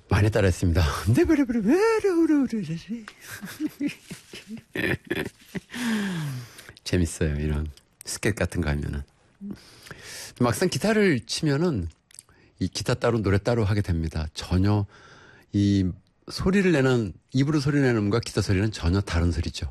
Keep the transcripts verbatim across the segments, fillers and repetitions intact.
많이 따라했습니다. 재밌어요. 이런 스케치 같은 거 하면은. 막상 기타를 치면은 이 기타 따로 노래 따로 하게 됩니다. 전혀 이 소리를 내는, 입으로 소리 내는 음과 기타 소리는 전혀 다른 소리죠.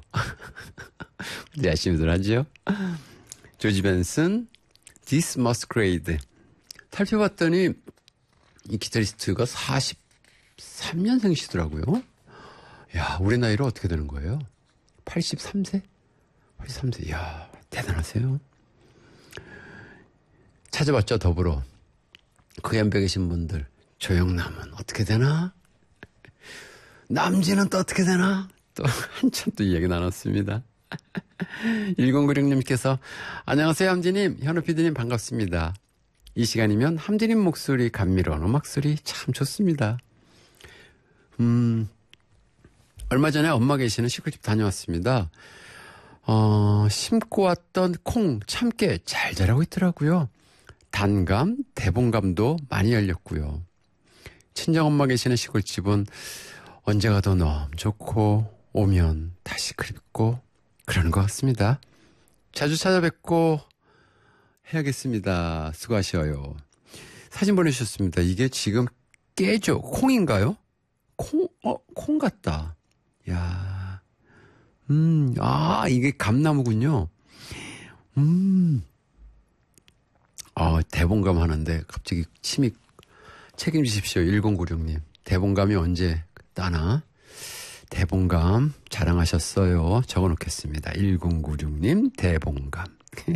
열심히들 하죠. 조지 벤슨, This Masquerade. 살펴봤더니 이 기타리스트가 사십삼 년생이시더라고요. 야, 우리 나이로 어떻게 되는 거예요? 팔십삼 세? 팔십삼 세. 이야, 대단하세요. 찾아봤죠, 더불어. 그 연배 계신 분들. 조영남은 어떻게 되나? 남진은 또 어떻게 되나? 또 한참 또 이야기 나눴습니다. 일공구육 님께서 안녕하세요, 함지님. 현우 피디님 반갑습니다. 이 시간이면 함지님 목소리 감미로운 음악 소리 참 좋습니다. 음, 얼마 전에 엄마 계시는 시골집 다녀왔습니다. 어, 심고 왔던 콩, 참깨 잘 자라고 있더라고요. 단감, 대봉감도 많이 열렸고요. 친정엄마 계시는 시골집은 언제 가도 너무 좋고 오면 다시 그립고 그러는 것 같습니다. 자주 찾아뵙고 해야겠습니다. 수고하셔요. 사진 보내주셨습니다. 이게 지금 깨죠? 콩인가요? 콩, 어, 콩 같다. 야, 음, 아, 이게 감나무군요. 음, 아, 대봉감 하는데 갑자기 침이 책임지십시오. 일공구육 님. 대봉감이 언제 따나? 대봉감 자랑하셨어요. 적어놓겠습니다. 일공구육 님 대봉감.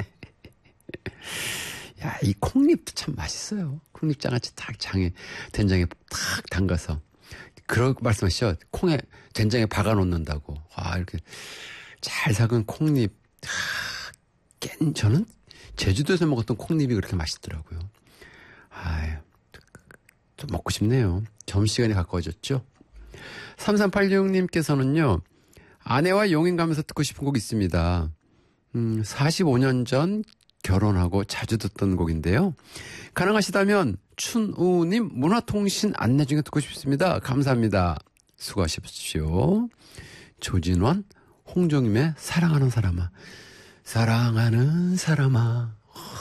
야, 이 콩잎도 참 맛있어요. 콩잎 장아찌 딱 장에 된장에 탁 담가서 그런 말씀하시죠. 콩에 된장에 박아 놓는다고. 아, 이렇게 잘 삭은 콩잎. 아, 깬 저는 제주도에서 먹었던 콩잎이 그렇게 맛있더라고요. 아유, 좀 먹고 싶네요. 점심시간이 가까워졌죠. 삼삼팔육 님께서는요. 아내와 용인 가면서 듣고 싶은 곡 있습니다. 음, 사십오 년 전 결혼하고 자주 듣던 곡인데요. 가능하시다면 춘우님 문화통신 안내 중에 듣고 싶습니다. 감사합니다. 수고하십시오. 조진원, 홍종임의 사랑하는 사람아. 사랑하는 사람아.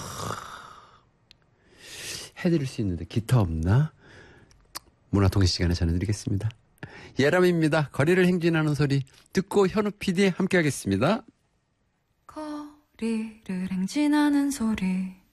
해드릴 수 있는데 기타 없나? 문화통신 시간에 전해드리겠습니다. 예람입니다. 거리를 행진하는 소리 듣고 현우 피디 함께 하겠습니다. 거리를 행진하는 소리